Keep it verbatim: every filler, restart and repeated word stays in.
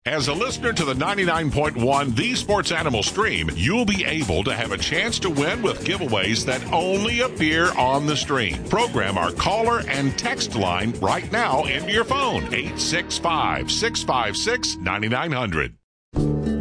As a listener to the ninety-nine point one The Sports Animal stream, you'll be able to have a chance to win with giveaways that only appear on the stream. Program our caller and text line right now into your phone, eight six five, six five six, nine nine zero zero.